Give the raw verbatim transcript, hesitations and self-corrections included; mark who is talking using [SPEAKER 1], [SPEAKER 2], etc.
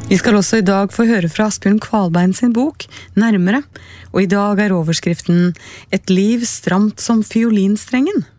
[SPEAKER 1] Vi skal også i dag få høre fra Asbjørn Kvalbein sin bok, Nærmere, og i dag er overskriften «Et liv stramt som fiolinstrengen».